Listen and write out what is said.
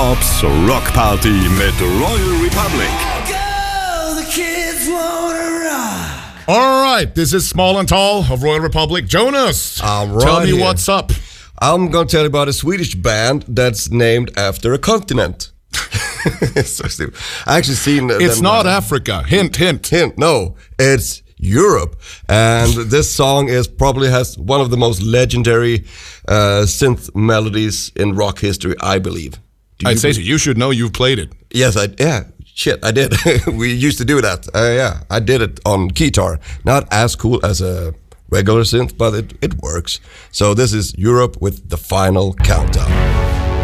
Bobs Rockparty mit Royal Republic. All right, this is Small and Tall of Royal Republic. Jonas, tell me what's up. I'm going to tell you about a Swedish band that's named after a continent. It's so stupid. I actually seen It's them, not Africa. Hint. No, it's Europe. And this song probably has one of the most legendary synth melodies in rock history, I believe. I'd say so. You should know you've played it. Yes, I did. We used to do that. I did it on guitar. Not as cool as a regular synth, but it works. So this is Europe with The Final Countdown.